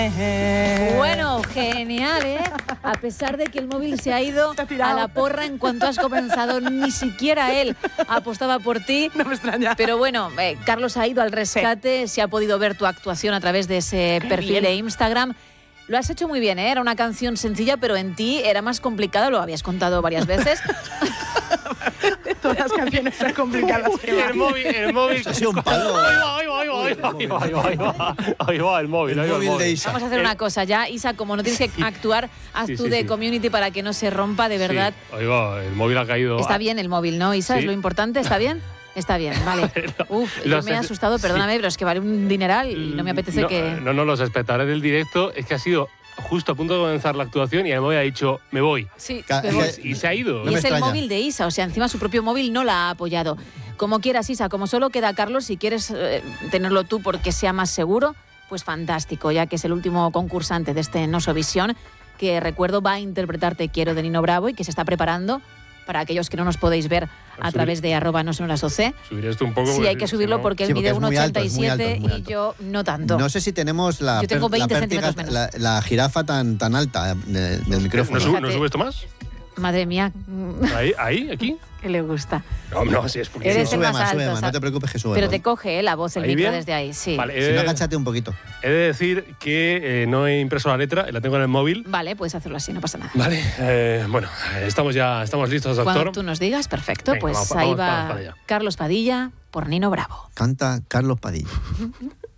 Bueno, genial, ¿eh? A pesar de que el móvil se ha ido a la porra en cuanto has comenzado, ni siquiera él apostaba por ti. No me extraña. Pero bueno, Carlos ha ido al rescate, se ha podido ver tu actuación a través de ese perfil de Instagram. Lo has hecho muy bien, ¿eh? Era una canción sencilla, pero en ti era más complicada, lo habías contado varias veces. Todas las canciones son complicadas. El móvil. Ha sido un palo. Ahí va el móvil. De Isa. Vamos a hacer una cosa ya, Isa, como no tienes que actuar, haz tú de community para que no se rompa, de verdad. Sí. Ahí va, el móvil ha caído. Está bien el móvil, ¿no, Isa? Sí. ¿Es lo importante? ¿Está bien? Está bien, vale. Uf, yo me he asustado, perdóname, pero es que vale un dineral y no me apetece que... No, los espectadores del directo, es que ha sido justo a punto de comenzar la actuación y el móvil ha dicho, me voy. Sí, me voy. Y se ha ido. Y es el móvil de Isa, o sea, encima su propio móvil no la ha apoyado. Como quieras, Isa, como solo queda Carlos, si quieres tenerlo tú porque sea más seguro, pues fantástico, ya que es el último concursante de este Nosovisión, que recuerdo va a interpretar Te quiero de Nino Bravo y que se está preparando para aquellos que no nos podéis ver a través de @nosonolasOC. Subir esto un poco. Sí, hay que subirlo porque él mide 1,87 y yo no tanto. No sé si tenemos Yo tengo 20 centímetros menos. la jirafa tan alta del micrófono. ¿No sube esto más? Madre mía. Ahí, aquí. Que le gusta. No, sí, es porque... Eres Sube el más más, alto, no te preocupes que sube. Pero te coge la voz, el ¿Ahí micro bien? desde ahí, sí. Vale, Si no, agáchate un poquito. He de decir que no he impreso la letra, la tengo en el móvil. Vale, puedes hacerlo así, no pasa nada. Vale, bueno, estamos listos, doctor. Cuando tú nos digas, perfecto, Venga, pues vamos ahí para va allá. Carlos Padilla por Nino Bravo. Canta Carlos Padilla.